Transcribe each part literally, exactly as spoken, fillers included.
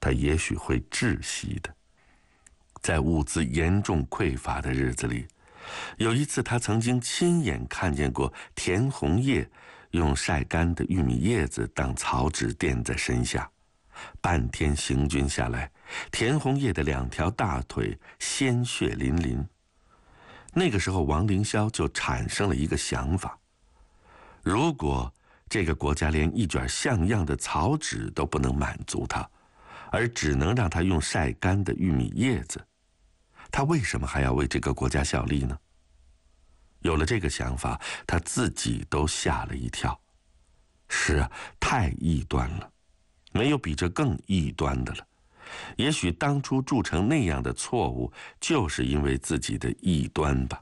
他也许会窒息的。在物资严重匮乏的日子里，有一次他曾经亲眼看见过田红叶用晒干的玉米叶子当草纸垫在身下，半天行军下来，田红叶的两条大腿鲜血淋淋。那个时候王凌霄就产生了一个想法，如果这个国家连一卷像样的草纸都不能满足他，而只能让他用晒干的玉米叶子，他为什么还要为这个国家效力呢？有了这个想法，他自己都吓了一跳。是啊，太异端了，没有比这更异端的了。也许当初铸成那样的错误，就是因为自己的异端吧。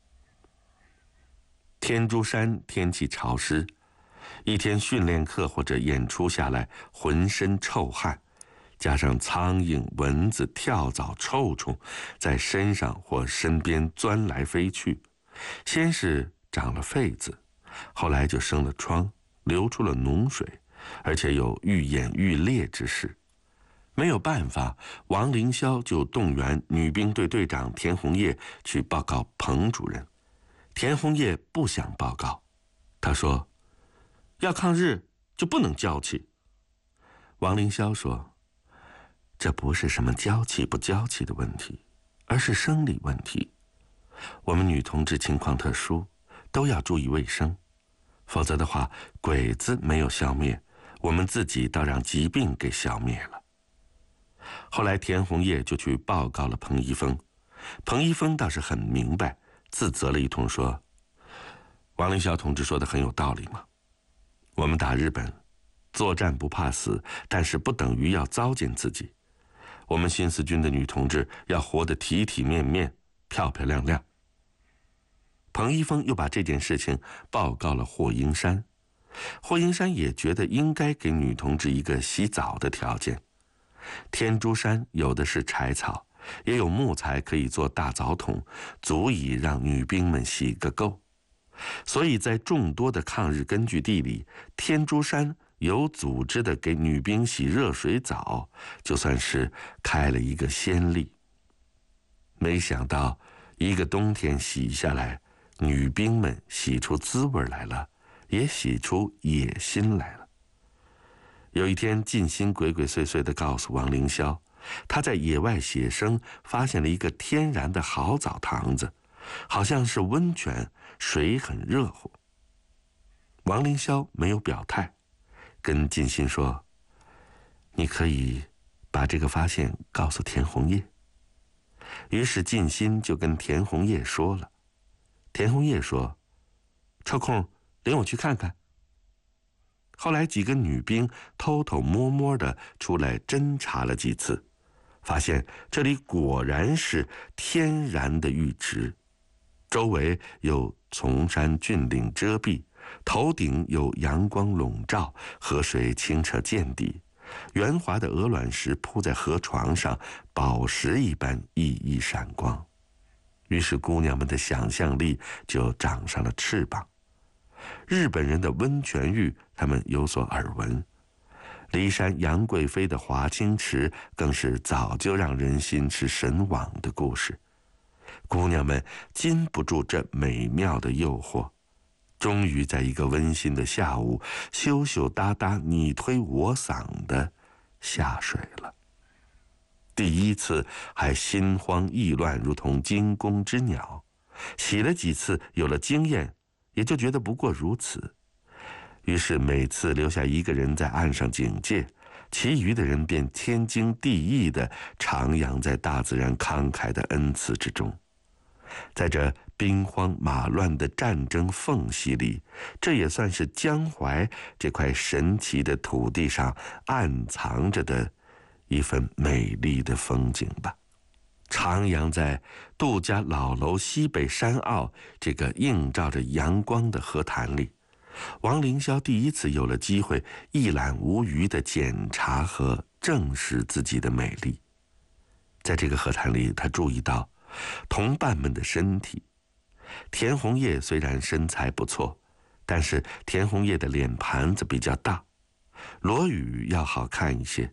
天竺山天气潮湿，一天训练课或者演出下来，浑身臭汗，加上苍蝇、蚊子、跳蚤、臭虫在身上或身边钻来飞去，先是长了痱子，后来就生了疮，流出了脓水，而且有愈演愈烈之势。没有办法，王凌霄就动员女兵队队长田红叶去报告彭主任。田红叶不想报告，他说：“要抗日就不能娇气。”王凌霄说：“这不是什么娇气不娇气的问题，而是生理问题。我们女同志情况特殊，都要注意卫生，否则的话，鬼子没有消灭，我们自己倒让疾病给消灭了。”后来田红叶就去报告了彭一峰，彭一峰倒是很明白，自责了一通，说：“王凌霄同志说的很有道理嘛，我们打日本，作战不怕死，但是不等于要糟践自己。我们新四军的女同志要活得体体面面、漂漂亮亮。”彭一峰又把这件事情报告了霍英山，霍英山也觉得应该给女同志一个洗澡的条件。天竺山有的是柴草，也有木材可以做大澡桶，足以让女兵们洗个够。所以在众多的抗日根据地里，天竺山有组织的给女兵洗热水澡，就算是开了一个先例。没想到一个冬天洗下来，女兵们洗出滋味来了，也洗出野心来了。有一天，靳心鬼鬼祟祟地告诉王凌霄，他在野外写生发现了一个天然的好澡堂子，好像是温泉，水很热乎。王凌霄没有表态，跟靳心说：“你可以把这个发现告诉田红叶。”于是靳心就跟田红叶说了。田红叶说：“抽空领我去看看。”后来几个女兵偷偷摸摸地出来侦查了几次，发现这里果然是天然的浴池，周围有丛山峻岭遮蔽，头顶有阳光笼罩，河水清澈见底，圆滑的鹅卵石铺在河床上，宝石一般熠熠闪光。于是姑娘们的想象力就长上了翅膀。日本人的温泉浴，他们有所耳闻。骊山杨贵妃的华清池，更是早就让人心驰神往的故事。姑娘们禁不住这美妙的诱惑，终于在一个温馨的下午，羞羞答答、你推我搡的下水了。第一次还心慌意乱，如同惊弓之鸟，洗了几次，有了经验，也就觉得不过如此。于是每次留下一个人在岸上警戒，其余的人便天经地义地徜徉在大自然慷慨的恩赐之中。在这兵荒马乱的战争缝隙里，这也算是江淮这块神奇的土地上暗藏着的一份美丽的风景吧。徜徉在杜家老楼西北山坳这个映照着阳光的河潭里，王凌霄第一次有了机会一览无余地检查和证实自己的美丽。在这个河潭里，他注意到同伴们的身体。田红叶虽然身材不错，但是田红叶的脸盘子比较大，罗宇要好看一些，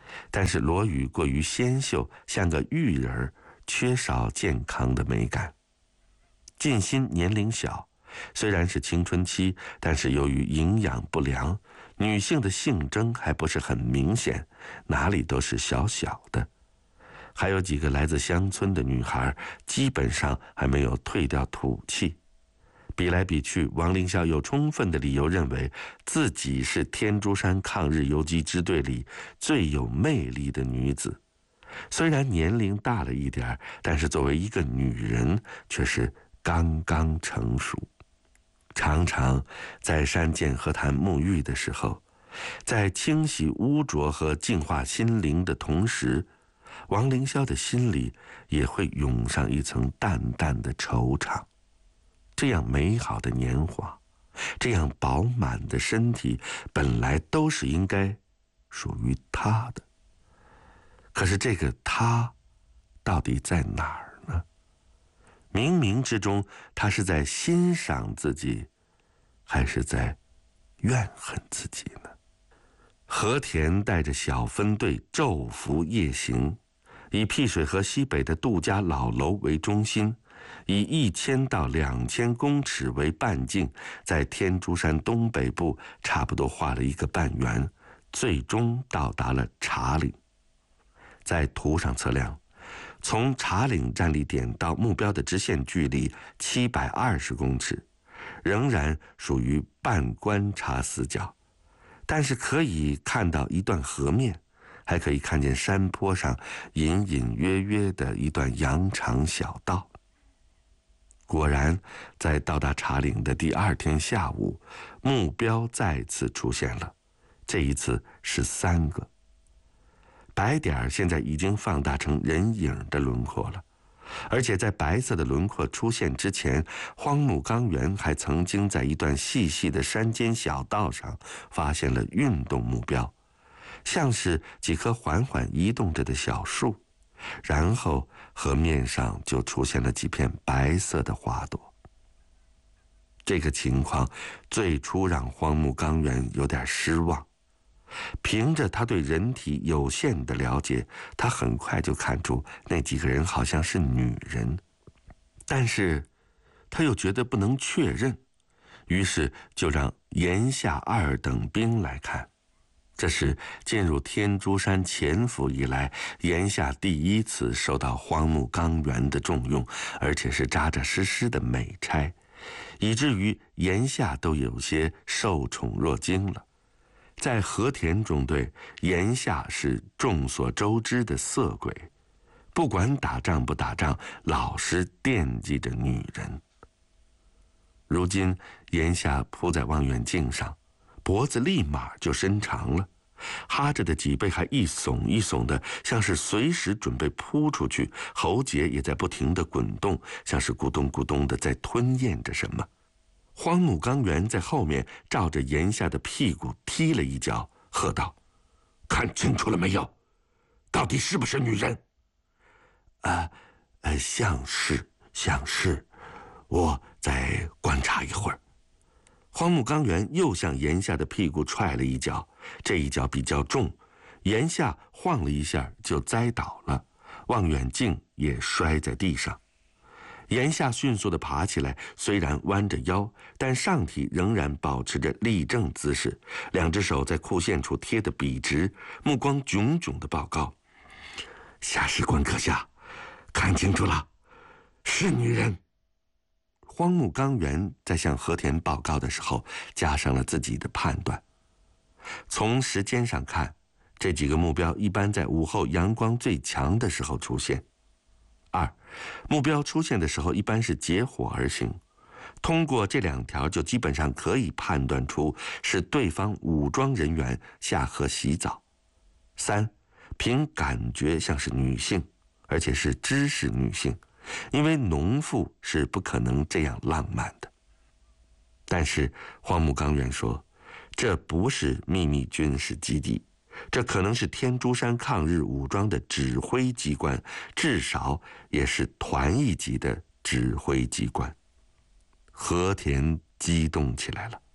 但是罗宇过于纤秀，像个玉人，缺少健康的美感。静心年龄小，虽然是青春期，但是由于营养不良，女性的性征还不是很明显，哪里都是小小的。还有几个来自乡村的女孩，基本上还没有退掉土气。比来比去，王凌霄有充分的理由认为自己是天竺山抗日游击支队里最有魅力的女子。虽然年龄大了一点，但是作为一个女人却是刚刚成熟。常常在山涧河滩沐浴的时候，在清洗污浊和净化心灵的同时，王凌霄的心里也会涌上一层淡淡的惆怅。这样美好的年华，这样饱满的身体，本来都是应该属于他的。可是这个他到底在哪儿呢？冥冥之中，他是在欣赏自己，还是在怨恨自己呢？和田带着小分队昼伏夜行，以辟水河西北的杜家老楼为中心，以一千到两千公尺为半径，在天竺山东北部差不多画了一个半圆，最终到达了茶岭。在图上测量，从茶岭站立点到目标的直线距离七百二十公尺，仍然属于半观察死角，但是可以看到一段河面，还可以看见山坡上隐隐约约的一段羊肠小道。果然，在到达茶岭的第二天下午，目标再次出现了，这一次是三个。白点现在已经放大成人影的轮廓了，而且在白色的轮廓出现之前，荒木纲原还曾经在一段细细的山间小道上发现了运动目标，像是几棵缓缓移动着的小树，然后河面上就出现了几片白色的花朵。这个情况最初让荒木纲原有点失望，凭着他对人体有限的了解，他很快就看出那几个人好像是女人，但是他又觉得不能确认，于是就让岩下二等兵来看。这是进入天竺山潜伏以来，岩下第一次受到荒木纲原的重用，而且是扎扎实实的美差，以至于岩下都有些受宠若惊了。在和田中队，岩下是众所周知的色鬼，不管打仗不打仗，老是惦记着女人。如今岩下扑在望远镜上，脖子立马就伸长了，哈着的脊背还一耸一耸的，像是随时准备扑出去，喉结也在不停地滚动，像是咕咚咕咚的在吞咽着什么。荒木纲原在后面照着岩下的屁股踢了一脚，喝道：“看清楚了没有？到底是不是女人？”啊，呃，像是，像是，我再观察一会儿。荒木纲原又向岩下的屁股踹了一脚，这一脚比较重，岩下晃了一下就栽倒了，望远镜也摔在地上。岩下迅速地爬起来，虽然弯着腰，但上体仍然保持着立正姿势，两只手在裤线处贴得笔直，目光炯炯地报告：“下士官阁下，看清楚了，是女人。”荒木纲原在向和田报告的时候，加上了自己的判断。从时间上看，这几个目标一般在午后阳光最强的时候出现。二，目标出现的时候一般是结伙而行，通过这两条就基本上可以判断出是对方武装人员下河洗澡。三，凭感觉像是女性，而且是知识女性，因为农妇是不可能这样浪漫的。但是荒木纲原说，这不是秘密军事基地，这可能是天竺山抗日武装的指挥机关，至少也是团一级的指挥机关。和田激动起来了，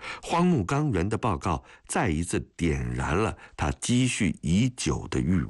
荒木纲原的报告再一次点燃了他积蓄已久的欲